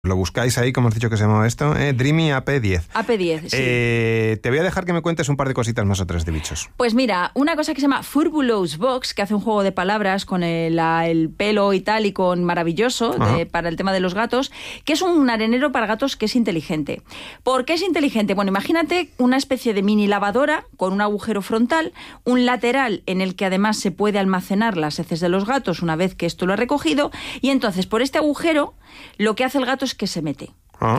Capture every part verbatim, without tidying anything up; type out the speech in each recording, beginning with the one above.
Lo buscáis ahí, como has dicho que se llama esto, ¿eh? Dreamy A P diez. A P diez, sí. Eh, te voy a dejar que me cuentes un par de cositas más otras de bichos. Pues mira, una cosa que se llama Furbulows Box, que hace un juego de palabras con el, la, el pelo y tal y con maravilloso de, para el tema de los gatos, que es un arenero para gatos que es inteligente. ¿Por qué es inteligente? Bueno, imagínate una especie de mini lavadora con un agujero frontal, un lateral en el que además se puede almacenar las heces de los gatos una vez que esto lo ha recogido, y entonces por este agujero lo que hace el gato es que se mete. Ah.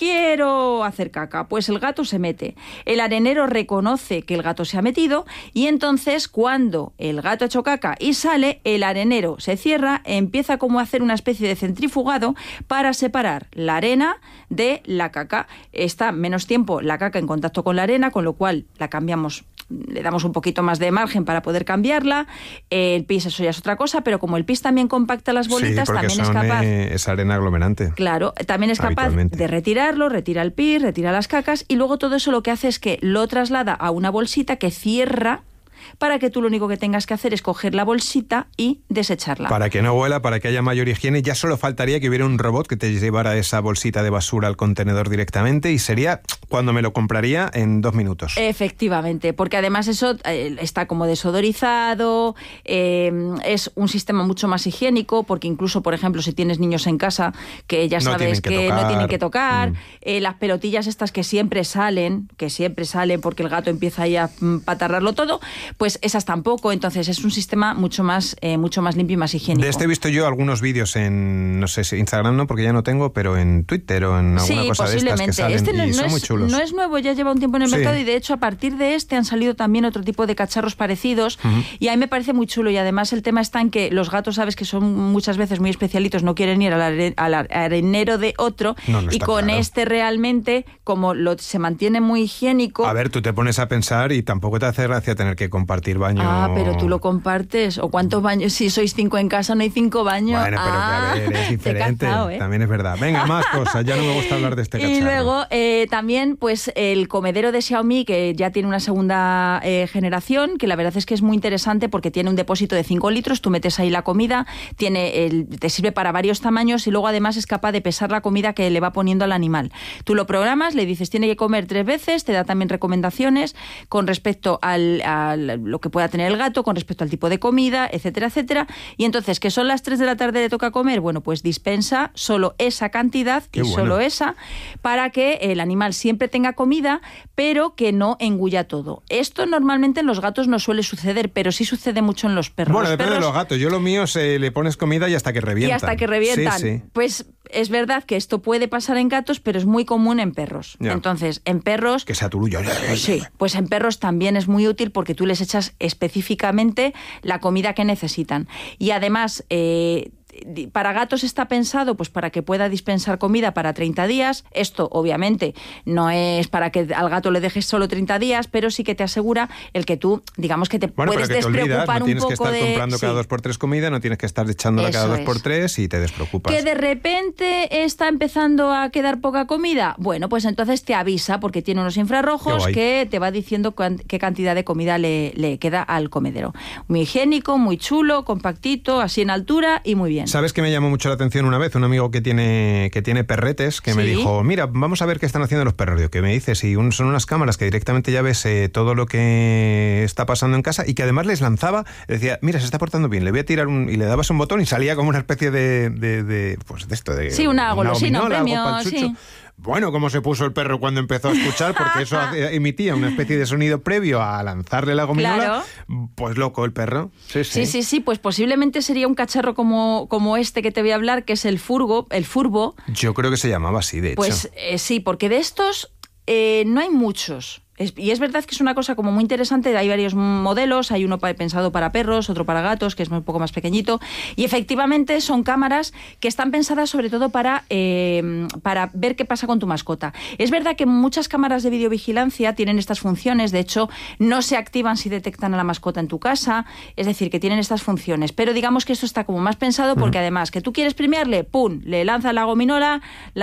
Quiero hacer caca, pues el gato se mete. El arenero reconoce que el gato se ha metido y entonces cuando el gato ha hecho caca y sale, el arenero se cierra, empieza como a hacer una especie de centrifugado para separar la arena de la caca. Está menos tiempo la caca en contacto con la arena, con lo cual la cambiamos, le damos un poquito más de margen para poder cambiarla. El pis, eso ya es otra cosa, pero como el pis también compacta las bolitas, sí, también son, es capaz... Eh, es arena aglomerante. Claro, también es capaz de retirarlo, retira el pis, retira las cacas, y luego todo eso lo que hace es que lo traslada a una bolsita que cierra, para que tú lo único que tengas que hacer es coger la bolsita y desecharla. Para que no huela, para que haya mayor higiene, ya solo faltaría que hubiera un robot que te llevara esa bolsita de basura al contenedor directamente, y sería cuando me lo compraría en dos minutos. Efectivamente, porque además eso eh, está como desodorizado, eh, es un sistema mucho más higiénico, porque incluso, por ejemplo, si tienes niños en casa que ya no sabes que, que no tienen que tocar, mm. eh, las pelotillas estas que siempre salen, que siempre salen porque el gato empieza ahí a patarrarlo todo, pues esas tampoco. Entonces es un sistema mucho más eh, mucho más limpio y más higiénico. De este he visto yo algunos vídeos en, no sé si Instagram no, porque ya no tengo, pero en Twitter o en alguna sí, cosa de estas que salen, este no, y no son es, muy chulos. No es nuevo, ya lleva un tiempo en el sí. mercado, y de hecho a partir de este han salido también otro tipo de cacharros parecidos, uh-huh. y a mí me parece muy chulo, y además el tema está en que los gatos, sabes que son muchas veces muy especialitos, no quieren ir al, are, al arenero de otro, no, no y con claro. este realmente, como lo, se mantiene muy higiénico... A ver, tú te pones a pensar y tampoco te hace gracia tener que compartir baño. Ah, pero tú lo compartes, o cuántos baños, si sois cinco en casa no hay cinco baños. Bueno, pero ah, que a ver, es diferente, cazado, ¿eh? También es verdad. Venga, más cosas, ya no me gusta hablar de este cacharro. Y luego eh, también pues el comedero de Xiaomi, que ya tiene una segunda eh, generación, que la verdad es que es muy interesante porque tiene un depósito de cinco litros, tú metes ahí la comida, tiene el, te sirve para varios tamaños, y luego además es capaz de pesar la comida que le va poniendo al animal. Tú lo programas, le dices tiene que comer tres veces, te da también recomendaciones con respecto al, a lo que pueda tener el gato, con respecto al tipo de comida, etcétera, etcétera. Y entonces, que son las tres de la tarde, le toca comer, bueno, pues dispensa solo esa cantidad, Qué y bueno. solo esa, para que el animal siempre tenga comida, pero que no engulla todo. Esto normalmente en los gatos no suele suceder, pero sí sucede mucho en los perros. Bueno, los depende perros... de los gatos. Yo lo mío se le pones comida y hasta que revientan. Y hasta que revientan. Sí, sí. Pues es verdad que esto puede pasar en gatos, pero es muy común en perros. Ya. Entonces, en perros... Que sea turullo. Sí, pues en perros también es muy útil porque tú les echas específicamente la comida que necesitan. Y además... Eh, para gatos está pensado pues para que pueda dispensar comida para treinta días. Esto obviamente no es para que al gato le dejes solo treinta días, pero sí que te asegura el que tú, digamos que te bueno, puedes pero que despreocupar te olvidas, no un poco de... tienes que estar comprando cada sí. dos por tres comida, no tienes que estar echándola Eso cada dos es. por tres y te despreocupas. Que de repente está empezando a quedar poca comida, bueno, pues entonces te avisa porque tiene unos infrarrojos que te va diciendo qué cantidad de comida le, le queda al comedero. Muy higiénico, muy chulo, compactito, así en altura y muy bien. ¿Sabes que me llamó mucho la atención una vez? Un amigo que tiene que tiene perretes, que ¿Sí? me dijo, mira, vamos a ver qué están haciendo los perros. Digo, ¿qué me dices? Y un, son unas cámaras que directamente ya ves eh, todo lo que está pasando en casa, y que además les lanzaba, decía, mira, se está portando bien, le voy a tirar un... Y le dabas un botón y salía como una especie de... de, de pues de esto, de... Sí, una golosina, un premio, sí. Bueno, cómo se puso el perro cuando empezó a escuchar, porque eso emitía una especie de sonido previo a lanzarle la gominola. Claro. Pues loco el perro. Sí, sí, sí, sí, sí. Pues posiblemente sería un cacharro como, como este que te voy a hablar, que es el furgo, el furbo. Yo creo que se llamaba así, de hecho. Pues eh, sí, porque de estos eh, no hay muchos. Es, y es verdad que es una cosa como muy interesante, hay varios modelos, hay uno pensado para perros, otro para gatos, que es un poco más pequeñito, y efectivamente son cámaras que están pensadas sobre todo para, eh, para ver qué pasa con tu mascota. Es verdad que muchas cámaras de videovigilancia tienen estas funciones, de hecho no se activan si detectan a la mascota en tu casa, es decir, que tienen estas funciones, pero digamos que esto está como más pensado porque además que tú quieres premiarle, ¡pum!, le lanzas la gominola,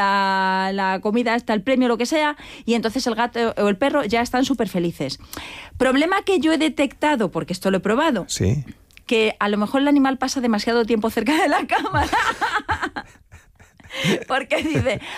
la, la comida esta, el premio, lo que sea, y entonces el gato o el perro ya están súper felices. Problema que yo he detectado, porque esto lo he probado, sí. que a lo mejor el animal pasa demasiado tiempo cerca de la cámara. Porque dice,